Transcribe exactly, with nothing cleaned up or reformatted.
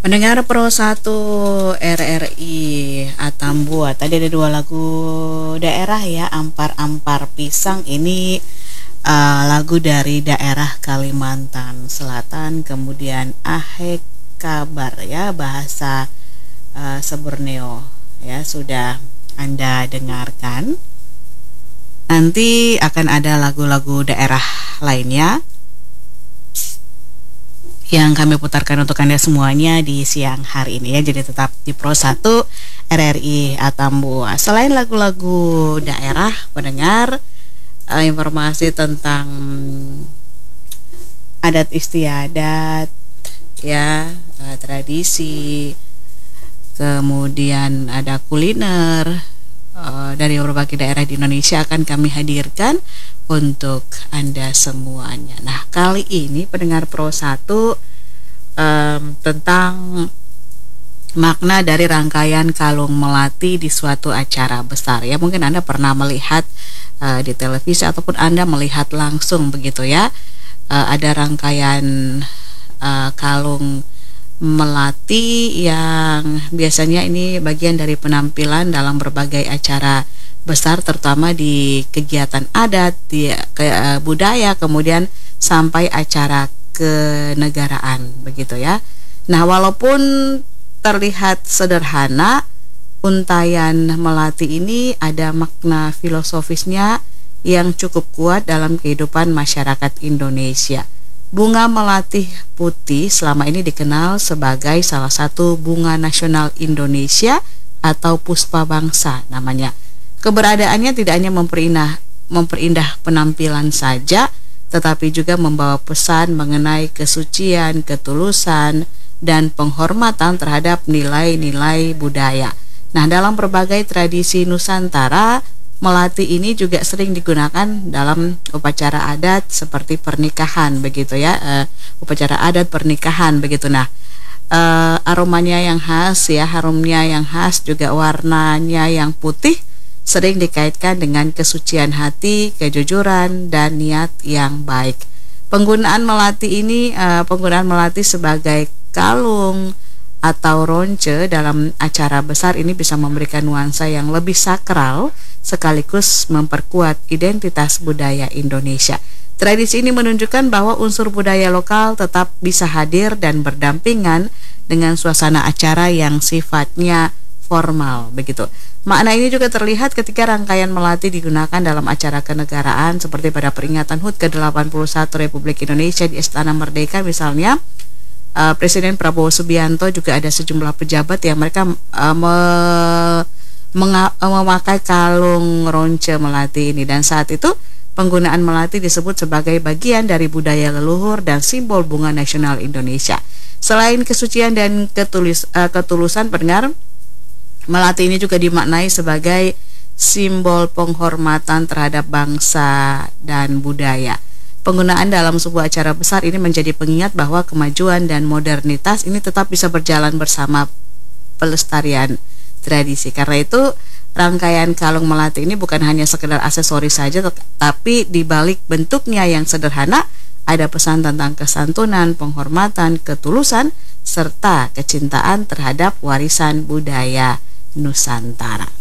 Pendengar Pro satu R R I Atambua. Tadi ada dua lagu daerah ya, Ampar-Ampar Pisang. Ini uh, lagu dari daerah Kalimantan Selatan. Kemudian Ahe Kabar ya, bahasa uh, Seborneo ya, sudah Anda dengarkan. Nanti akan ada lagu-lagu daerah lainnya yang kami putarkan untuk Anda semuanya di siang hari ini ya. Jadi tetap di Pro satu R R I Atambua. Selain lagu-lagu daerah, pendengar, uh, informasi tentang adat istiadat ya, uh, tradisi, kemudian ada kuliner uh, dari berbagai daerah di Indonesia akan kami hadirkan untuk Anda semuanya. Nah, kali ini pendengar Pro satu um, tentang makna dari rangkaian kalung melati di suatu acara besar ya. Mungkin Anda pernah melihat uh, di televisi ataupun Anda melihat langsung begitu ya. Uh, ada rangkaian uh, kalung melati yang biasanya ini bagian dari penampilan dalam berbagai acara besar, terutama di kegiatan adat, di ke, uh, budaya, kemudian sampai acara kenegaraan begitu ya. Nah, walaupun terlihat sederhana, untayan melati ini ada makna filosofisnya yang cukup kuat dalam kehidupan masyarakat Indonesia. Bunga melati putih selama ini dikenal sebagai salah satu bunga nasional Indonesia atau puspa bangsa namanya. Keberadaannya tidak hanya memperindah, memperindah penampilan saja, tetapi juga membawa pesan mengenai kesucian, ketulusan, dan penghormatan terhadap nilai-nilai budaya. Nah, dalam berbagai tradisi Nusantara, melati ini juga sering digunakan dalam upacara adat seperti pernikahan begitu ya, uh, upacara adat pernikahan begitu. Nah, uh, aromanya yang khas ya, harumnya yang khas, juga warnanya yang putih sering dikaitkan dengan kesucian hati, kejujuran, dan niat yang baik. Penggunaan melati ini, uh, penggunaan melati sebagai kalung atau ronce dalam acara besar ini bisa memberikan nuansa yang lebih sakral sekaligus memperkuat identitas budaya Indonesia. Tradisi ini menunjukkan bahwa unsur budaya lokal tetap bisa hadir dan berdampingan dengan suasana acara yang sifatnya formal begitu. Makna ini juga terlihat ketika rangkaian melati digunakan dalam acara kenegaraan seperti pada peringatan H U T ke delapan puluh satu Republik Indonesia di Istana Merdeka misalnya. uh, Presiden Prabowo Subianto, juga ada sejumlah pejabat yang mereka uh, me, menga, uh, memakai kalung ronce melati ini, dan saat itu penggunaan melati disebut sebagai bagian dari budaya leluhur dan simbol bunga nasional Indonesia. Selain kesucian dan ketulis, uh, ketulusan, pendengar, melati ini juga dimaknai sebagai simbol penghormatan terhadap bangsa dan budaya. Penggunaan dalam sebuah acara besar ini menjadi pengingat bahwa kemajuan dan modernitas ini tetap bisa berjalan bersama pelestarian tradisi. Karena itu, rangkaian kalung melati ini bukan hanya sekedar aksesoris saja, tapi di balik bentuknya yang sederhana ada pesan tentang kesantunan, penghormatan, ketulusan, serta kecintaan terhadap warisan budaya Nusantara.